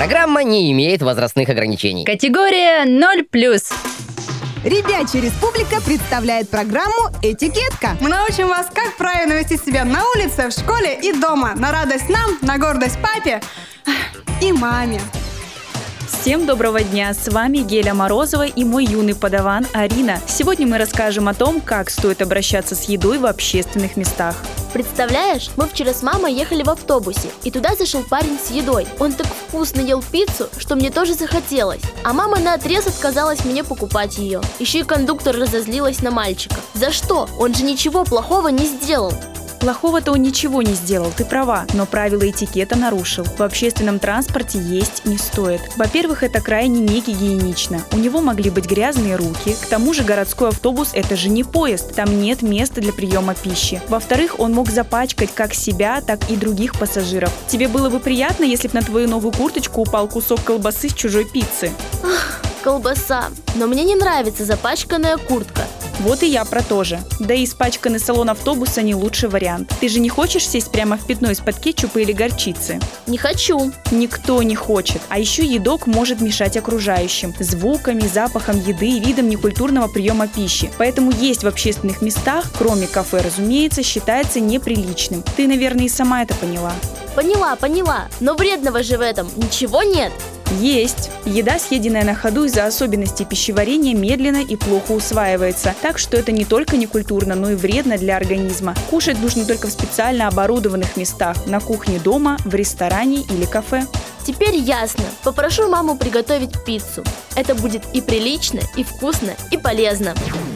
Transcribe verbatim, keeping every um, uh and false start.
Программа не имеет возрастных ограничений. Категория ноль плюс. Ребячья Республика представляет программу «Этикетка». Мы научим вас, как правильно вести себя на улице, в школе и дома. На радость нам, на гордость папе и маме. Всем доброго дня! С вами Геля Морозова и мой юный подаван Арина. Сегодня мы расскажем о том, как стоит обращаться с едой в общественных местах. Представляешь, мы вчера с мамой ехали в автобусе, и туда зашел парень с едой. Он так вкусно ел пиццу, что мне тоже захотелось. А мама наотрез отказалась мне покупать ее. Еще и кондуктор разозлилась на мальчика. За что? Он же ничего плохого не сделал. Плохого-то он ничего не сделал, ты права, но правила этикета нарушил. В общественном транспорте есть не стоит. Во-первых, это крайне не гигиенично. У него могли быть грязные руки. К тому же городской автобус – это же не поезд, там нет места для приема пищи. Во-вторых, он мог запачкать как себя, так и других пассажиров. Тебе было бы приятно, если бы на твою новую курточку упал кусок колбасы с чужой пиццы? Ах, колбаса. Но мне не нравится запачканная куртка. Вот и я про то же. Да и испачканный салон автобуса не лучший вариант. Ты же не хочешь сесть прямо в пятно из-под кетчупа или горчицы? Не хочу. Никто не хочет. А еще едок может мешать окружающим. Звуками, запахом еды и видом некультурного приема пищи. Поэтому есть в общественных местах, кроме кафе, разумеется, считается неприличным. Ты, наверное, и сама это поняла. Поняла, поняла. Но вредного же в этом ничего нет. Есть. Еда, съеденная на ходу из-за особенностей пищеварения, медленно и плохо усваивается. Так что это не только некультурно, но и вредно для организма. Кушать нужно только в специально оборудованных местах. На кухне дома, в ресторане или кафе. Теперь ясно. Попрошу маму приготовить пиццу. Это будет и прилично, и вкусно, и полезно.